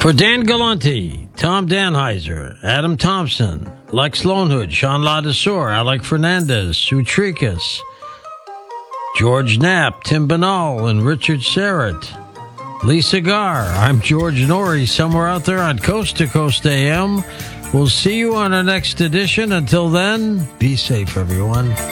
For Dan Galante, Tom Danheiser, Adam Thompson, Lex Lonehood, Sean Ladesseur, Alec Fernandez, Sue Tricas, George Knapp, Tim Banal, and Richard Serrett, Lisa Gar, I'm George Norrie, somewhere out there on Coast to Coast AM. We'll see you on our next edition. Until then, be safe, everyone.